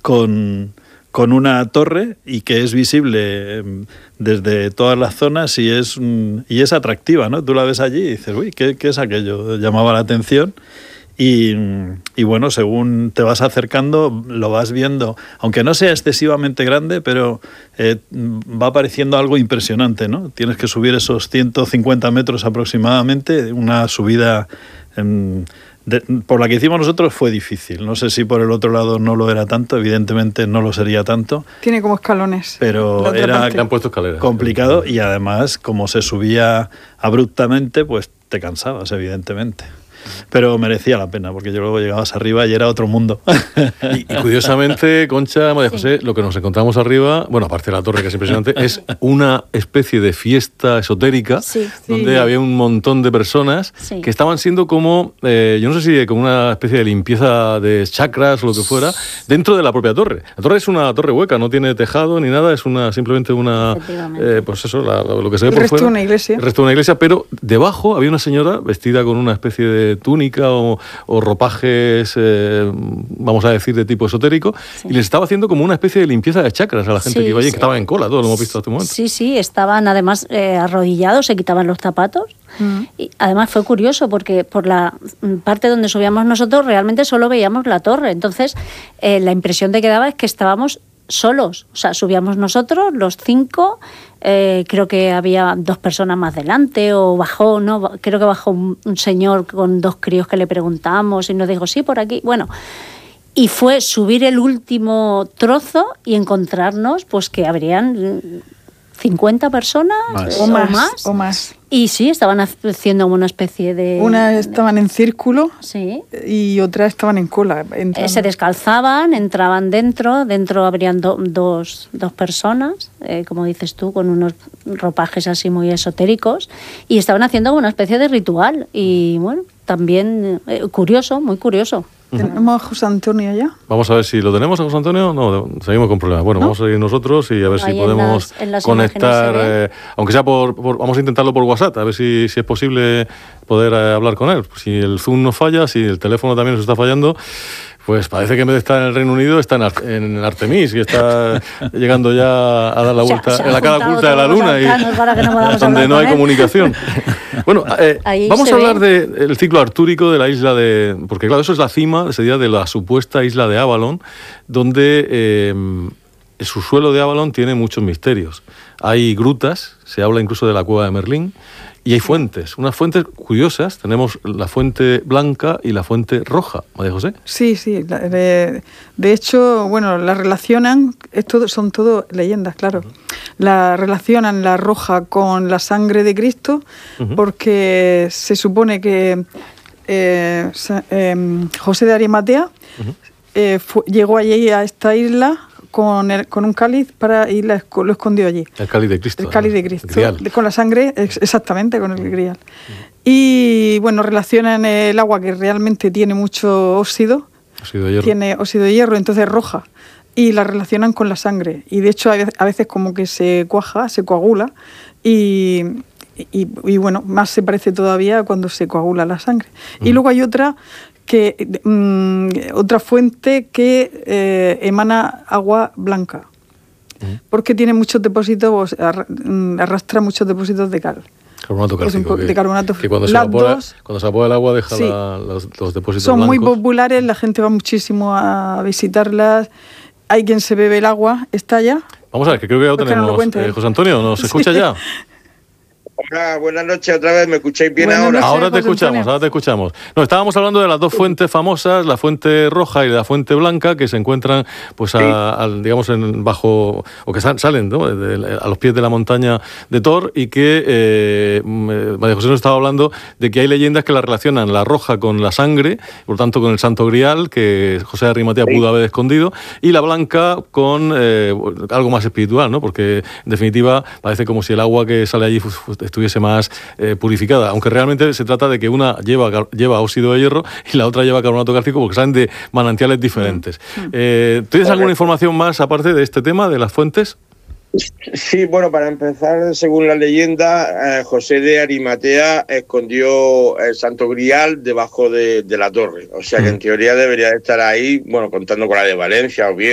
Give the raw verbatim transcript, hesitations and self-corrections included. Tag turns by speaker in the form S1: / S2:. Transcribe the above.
S1: con, con una torre y que es visible eh, desde todas las zonas y es, y es atractiva, ¿no? Tú la ves allí y dices, uy, ¿qué, qué es aquello? Llamaba la atención. Y, y bueno, según te vas acercando, lo vas viendo, aunque no sea excesivamente grande, pero eh, va apareciendo algo impresionante, ¿no? Tienes que subir esos ciento cincuenta metros aproximadamente, una subida eh, de, por la que hicimos nosotros fue difícil. No sé si por el otro lado no lo era tanto, evidentemente no lo sería tanto.
S2: Tiene como escalones.
S1: Pero era
S3: han puesto escaleras,
S1: complicado y además, como se subía abruptamente, pues te cansabas, evidentemente. Pero merecía la pena, porque yo luego llegabas arriba y era otro mundo.
S3: Y, y curiosamente, Concha, María José, sí. Lo que nos encontramos arriba, bueno, aparte de la torre, que es impresionante, es una especie de fiesta esotérica, sí, donde sí. había un montón de personas sí. que estaban siendo como, eh, yo no sé si como una especie de limpieza de chakras o lo que fuera, dentro de la propia torre. La torre es una torre hueca, no tiene tejado ni nada, es una simplemente una, eh, pues eso, la, lo que se ve
S2: el
S3: por
S2: resto
S3: fuera.
S2: de una iglesia.
S3: El resto de una iglesia, pero debajo había una señora vestida con una especie de túnica o, o ropajes, eh, vamos a decir, de tipo esotérico, sí. y les estaba haciendo como una especie de limpieza de chakras a la gente sí, que iba allí, sí. que estaba en cola, todo lo hemos visto hasta este momento.
S4: Sí, sí, estaban además eh, arrodillados, se quitaban los zapatos. Mm. Y además fue curioso porque por la parte donde subíamos nosotros realmente solo veíamos la torre, entonces eh, la impresión que daba es que estábamos solos, o sea, subíamos nosotros, los cinco, eh, creo que había dos personas más delante, o bajó, ¿no? Creo que bajó un, un señor con dos críos que le preguntamos y nos dijo, sí, por aquí, bueno, y fue subir el último trozo y encontrarnos, pues que habrían cincuenta personas
S2: más.
S4: O,
S2: o, más,
S4: más,
S2: o más.
S4: Y sí, estaban haciendo una especie de...
S2: Una estaban en círculo
S4: sí.
S2: y otra estaban en cola.
S4: Eh, se descalzaban, entraban dentro, dentro habrían do, dos, dos personas, eh, como dices tú, con unos ropajes así muy esotéricos, y estaban haciendo una especie de ritual. Y bueno, también eh, curioso, muy curioso.
S2: ¿Tenemos a José Antonio ya?
S3: Vamos a ver si lo tenemos a José Antonio. No, seguimos con problemas. Bueno, ¿no? Vamos a ir nosotros y a ver Ahí si podemos en las, en las conectar, eh, aunque sea por, por... Vamos a intentarlo por WhatsApp, a ver si, si es posible poder eh, hablar con él. Si el Zoom nos falla, si el teléfono también nos está fallando, pues parece que en vez de estar en el Reino Unido está en, Ar- en Artemis y está llegando ya a dar la vuelta se ha, se en la cara oculta de la luna y no donde no hay comunicación. Bueno, eh, vamos a hablar del de ciclo artúrico de la isla de... Porque claro, eso es la cima, ese día, de la supuesta isla de Avalon, donde eh, el subsuelo de Avalon tiene muchos misterios. Hay grutas, se habla incluso de la cueva de Merlín, y hay fuentes, unas fuentes curiosas. Tenemos la fuente blanca y la fuente roja, María José.
S2: Sí, sí. De, de hecho, bueno, la relacionan, esto son todo leyendas, claro. Uh-huh. La relacionan la roja con la sangre de Cristo, uh-huh. porque se supone que eh, eh, José de Arimatea uh-huh. eh, fue, llegó allí a esta isla con, el, con un cáliz para y la, lo escondió allí.
S3: El cáliz de Cristo.
S2: El cáliz de Cristo. De, con la sangre, exactamente, con el grial. Uh-huh. Y bueno, relacionan el agua que realmente tiene mucho óxido.
S3: Óxido de hierro.
S2: Tiene óxido de hierro, entonces roja. Y la relacionan con la sangre. Y de hecho a veces como que se cuaja, se coagula. Y, y, y bueno, más se parece todavía cuando se coagula la sangre. Uh-huh. Y luego hay otra... que mmm, otra fuente que eh, emana agua blanca, uh-huh. porque tiene muchos depósitos, arrastra muchos depósitos de cal.
S3: Carbonato cálcico.
S2: De carbonato.
S3: Que cuando se, evapora, cuando se evapora el agua deja sí. la, los, los depósitos
S2: Son
S3: blancos.
S2: Muy populares, la gente va muchísimo a visitarlas. Hay quien se bebe el agua, está ya.
S3: Vamos a ver, que creo que ya lo tenemos. No lo eh, José Antonio, ¿nos sí. escucha ya?
S5: Hola, buenas noches otra vez, ¿me escucháis bien
S2: buenas
S5: ahora?
S2: Noches,
S3: ahora te escuchamos, Antonio. ahora te escuchamos. No, estábamos hablando de las dos fuentes famosas, la fuente roja y la fuente blanca, que se encuentran, pues, a, sí. a, digamos, en bajo, o que salen, ¿no? de, de, a los pies de la montaña de Thor, y que eh, María José nos estaba hablando de que hay leyendas que la relacionan la roja con la sangre, por tanto con el Santo Grial, que José de Arimatea sí. pudo haber escondido, y la blanca con eh, algo más espiritual, ¿no? Porque, en definitiva, parece como si el agua que sale allí estuviese más eh, purificada, aunque realmente se trata de que una lleva, lleva óxido de hierro y la otra lleva carbonato cálcico, porque salen de manantiales diferentes. Eh, ¿Tienes alguna información más aparte de este tema, de las fuentes?
S5: Sí, bueno, para empezar, según la leyenda, eh, José de Arimatea escondió el Santo Grial debajo de, de la torre, o sea que en teoría debería estar ahí, bueno, contando con la de Valencia o bien.